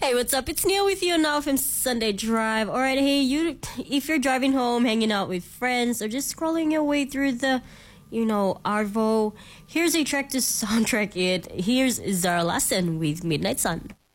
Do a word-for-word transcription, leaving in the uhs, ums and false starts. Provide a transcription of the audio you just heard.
Hey, what's up? It's Neil with you now from Sunday Drive. All right, hey, you. If you're driving home, hanging out with friends, or just scrolling your way through the, you know, Arvo, here's a track to soundtrack it. Here's Zara Larsson with Midnight Sun.